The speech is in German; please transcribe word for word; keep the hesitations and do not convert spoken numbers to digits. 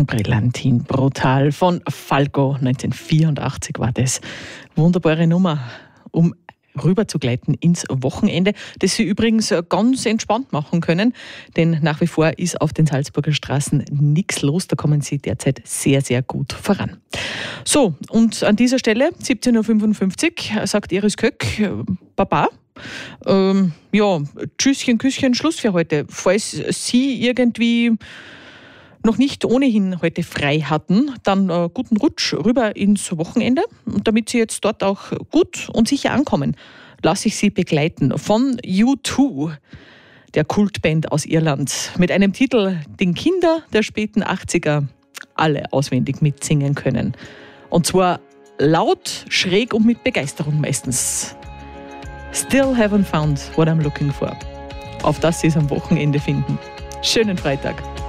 Brillantin, brutal. Von Falco, neunzehnhundertvierundachtzig war das. Wunderbare Nummer, um rüber zu gleiten ins Wochenende, das Sie übrigens ganz entspannt machen können, denn nach wie vor ist auf den Salzburger Straßen nichts los, da kommen Sie derzeit sehr, sehr gut voran. So, und an dieser Stelle, siebzehn Uhr fünfundfünfzig, sagt Iris Köck, Baba, ähm, ja, Tschüsschen, Küsschen, Schluss für heute. Falls Sie irgendwie noch nicht ohnehin heute frei hatten, dann äh, guten Rutsch rüber ins Wochenende. Und damit Sie jetzt dort auch gut und sicher ankommen, lasse ich Sie begleiten von U zwei, der Kultband aus Irland, mit einem Titel, den Kinder der späten achtziger alle auswendig mitsingen können. Und zwar laut, schräg und mit Begeisterung meistens. Still haven't found what I'm looking for. Auf das Sie es am Wochenende finden. Schönen Freitag.